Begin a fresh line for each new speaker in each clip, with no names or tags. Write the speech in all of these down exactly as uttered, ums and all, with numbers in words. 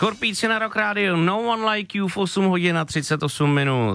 Skorpíci na Rock Radio, No One Like You v osm hodin a třicet osm minut.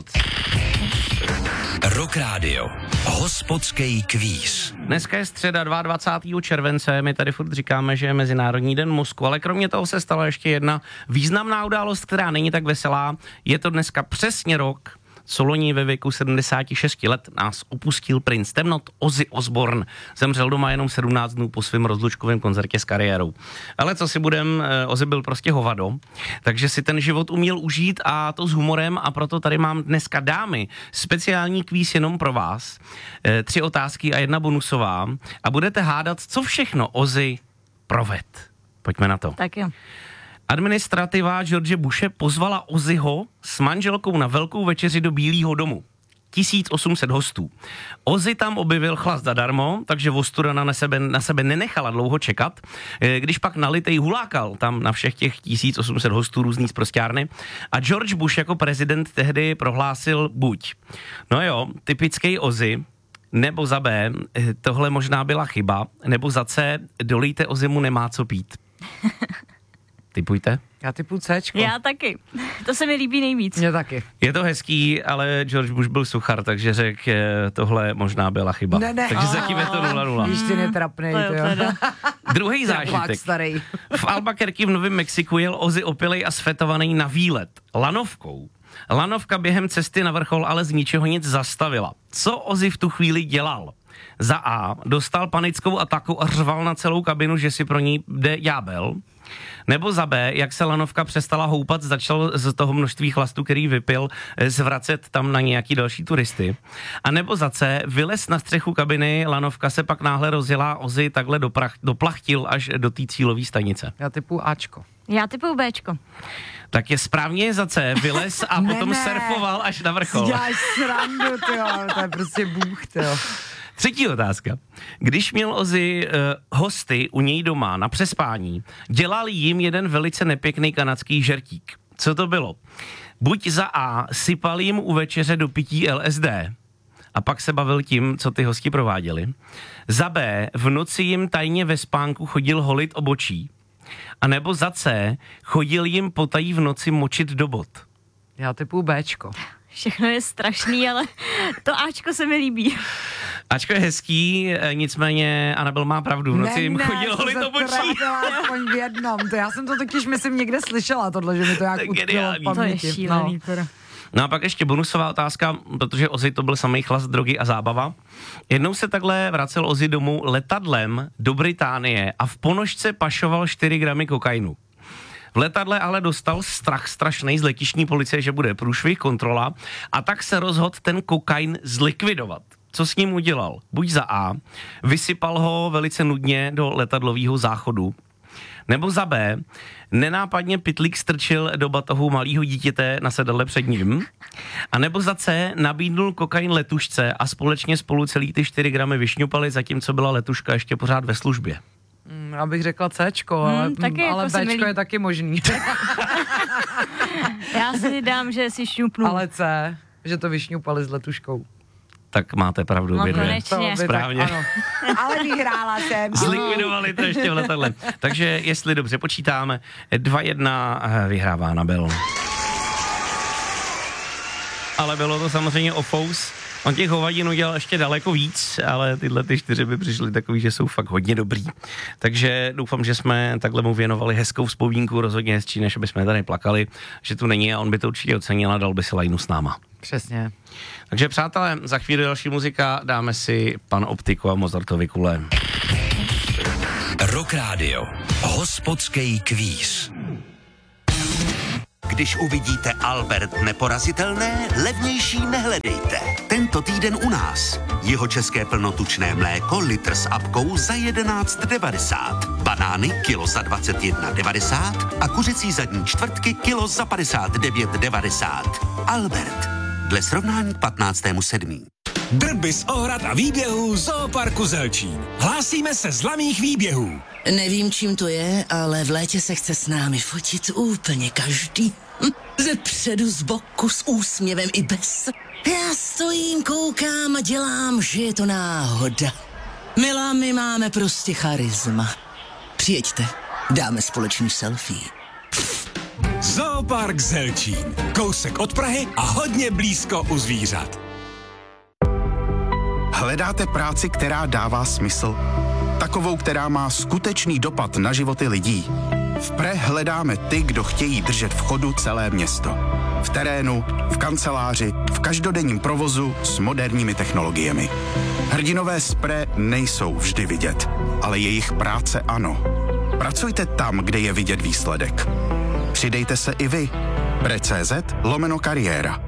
Rock Radio, hospodský kvíz.
Dneska je středa dvacátého druhého července, my tady furt říkáme, že je Mezinárodní den mozku, ale kromě toho se stala ještě jedna významná událost, která není tak veselá. Je to dneska přesně rok, co loni ve věku sedmdesáti šesti let nás opustil princ temnot Ozzy Osbourne. Zemřel doma jenom sedmnáct dnů po svém rozlučkovém koncertě s kariérou. Ale co si budem, Ozzy byl prostě hovado, takže si ten život uměl užít a to s humorem, a proto tady mám dneska, dámy, speciální kvíz jenom pro vás. Tři otázky a jedna bonusová a budete hádat, co všechno Ozzy proved. Pojďme na to.
Tak jo.
Administrativa George Bushe pozvala Ozzyho s manželkou na velkou večeři do Bílého domu. tisíc osm set hostů. Ozzy tam objevil chlast zadarmo, takže ostuda na sebe, na sebe nenechala dlouho čekat. Když pak nalitej hulákal tam na všech těch tisíc osm set hostů různý sprosťárny a George Bush jako prezident tehdy prohlásil buď. No jo, typický Ozzy, nebo za B, tohle možná byla chyba, nebo za C, dolejte Ozzymu, nemá co pít. Typujte.
Já typu Cčko.
Já taky. To se mi líbí nejvíc.
Mně taky.
Je to hezký, ale George Bush byl suchar, takže řekl, tohle možná byla chyba.
Ne, ne.
Takže zatím je to nula nula.
Víš, ty netrapnej,
To jo, teda.
Druhý zážitek.
Starý.
V Albuquerque v Novém Mexiku jel Ozzy opilej a svetovaný na výlet. Lanovkou. Lanovka během cesty na vrchol ale z ničeho nic zastavila. Co Ozzy v tu chvíli dělal? Za A. Dostal panickou ataku a řval na celou kabinu, že si pro ní jde ďábel. Nebo za B, jak se lanovka přestala houpat, začal z toho množství chlastu, který vypil, zvracet tam na nějaký další turisty. A nebo za C, vylez na střechu kabiny, lanovka se pak náhle rozjela, Ozzy takhle doprach, doplachtil až do té cílové stanice.
Já typu Ačko.
Já typu Bčko.
Tak je správně za C, vylez a
Ne,
potom
ne.
surfoval až na vrchol.
Děláš srandu, tyjo, to je prostě bůh, tyjo.
Třetí otázka. Když měl Ozzy uh, hosty u něj doma na přespání, dělal jim jeden velice nepěkný kanadský žertík. Co to bylo? Buď za A sypal jim u večeře do pití L S D a pak se bavil tím, co ty hosti prováděli. Za B v noci jim tajně ve spánku chodil holit obočí. A nebo za C chodil jim potají v noci močit do bot.
Já typu Bčko.
Všechno je strašný, ale to Ačko se mi líbí.
Ačko je hezký, nicméně Anabel má pravdu, v noci jim chodil holit obočí.
aspoň v jednom. To já jsem to totiž, myslím, někde slyšela tohle, že mi to jak
Tak
utkvělo
geniální.
v
To je
paměti.
šílený. No.
No a pak ještě bonusová otázka, protože Ozzy to byl samý chlast, drogy a zábava. Jednou se takhle vracel Ozzy domů letadlem do Británie a v ponožce pašoval čtyři gramy kokainu. V letadle ale dostal strach strašnej z letištní policie, že bude průšvih, kontrola, a tak se rozhodl ten kokain zlikvidovat. Co s ním udělal? Buď za A, vysypal ho velice nudně do letadlového záchodu, nebo za B, nenápadně pytlík strčil do batohu malého dítěte na sedadle před ním, a nebo za C, nabídnul kokain letušce a společně spolu celý ty čtyři gramy vyšňupali, zatímco byla letuška ještě pořád ve službě.
Mm, já bych řekla Cčko,
Hmm,
ale,
taky
ale
jako se mi
Bčko
líbí.
je taky možný.
Já si dám, že si šňupnu.
Ale C, že to vyšňupali s letuškou.
Tak máte pravdu,
No,
obě dvě.
konečně.
To by tak-
Správně.
ano. Ale vyhrála jsem.
Zlikvidovali to ještě v letadle. Takže jestli dobře počítáme, dva jedna vyhrává Anabel. Ale bylo to samozřejmě o fous. On těch hovadin udělal ještě daleko víc, ale tyhle ty čtyři by přišly takový, že jsou fakt hodně dobrý. Takže doufám, že jsme takhle mu věnovali hezkou vzpomínku, rozhodně hezčí, než aby jsme tady plakali, že tu není, a on by to určitě ocenil a dal by si lajnu s náma.
Přesně.
Takže přátelé, za chvíli další muzika, dáme si Pan Optiku a Mozartovy kule.
Rock Radio, hospodský kvíz.
Když uvidíte Albert neporazitelné, levnější nehledejte. Tento týden u nás. Jeho české plnotučné mléko litr s apkou za jedenáct devadesát. Banány kilo za dvacet jedna devadesát a kuřecí zadní čtvrtky kilo za padesát devět devadesát. Albert. Dle srovnání k patnáctému sedmého
Drby z ohrad a výběhů Zooparku Zelčín. Hlásíme se z laných výběhů.
Nevím, čím to je, ale v létě se chce s námi fotit úplně každý. Hm, ze předu, z boku, s úsměvem i bez. Já stojím, koukám a dělám, že je to náhoda. Milá, my máme prostě charisma. Přijeďte, dáme společný selfie.
Zoopark Zelčín. Kousek od Prahy a hodně blízko u zvířat.
Hledáte práci, která dává smysl? Takovou, která má skutečný dopad na životy lidí. V Pre hledáme ty, kdo chtějí držet v chodu celé město. V terénu, v kanceláři, v každodenním provozu s moderními technologiemi. Hrdinové z Pre nejsou vždy vidět, ale jejich práce ano. Pracujte tam, kde je vidět výsledek. Přidejte se i vy. Pre.cz lomeno kariéra.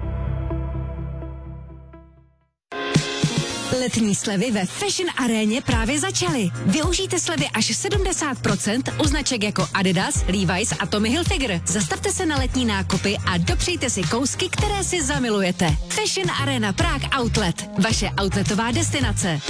Letní slevy ve Fashion Aréně právě začaly. Využijte slevy až sedmdesát procent u značek jako Adidas, Levi's a Tommy Hilfiger. Zastavte se na letní nákupy a dopřejte si kousky, které si zamilujete. Fashion Arena Prague Outlet. Vaše outletová destinace.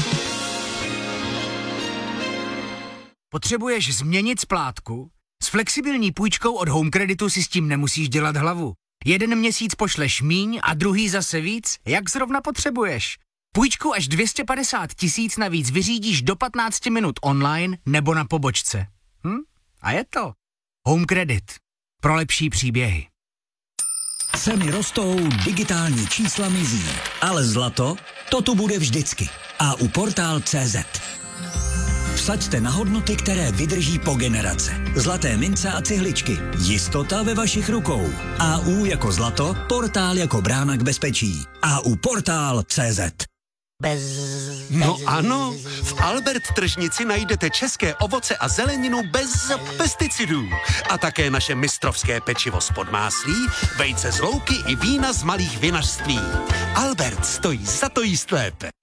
Potřebuješ změnit splátku? S flexibilní půjčkou od Home Creditu si s tím nemusíš dělat hlavu. Jeden měsíc pošleš míň a druhý zase víc, jak zrovna potřebuješ. Půjčku až dvě stě padesát tisíc navíc vyřídíš do patnáct minut online nebo na pobočce. Hm? A je to Home Credit. Pro lepší příběhy.
Ceny rostou, digitální čísla mizí, ale zlato, to tu bude vždycky. A u Portál tečka cé zet. Vsaďte na hodnoty, které vydrží po generace. Zlaté mince a cihličky. Jistota ve vašich rukou. A U jako zlato, Portál jako brána k bezpečí. A U Portál tečka cé zet.
Bez... No ano, v Albert tržnici najdete české ovoce a zeleninu bez pesticidů. A také naše mistrovské pečivo z podmáslí, vejce z louky i vína z malých vinařství. Albert stojí za to jíst lépe.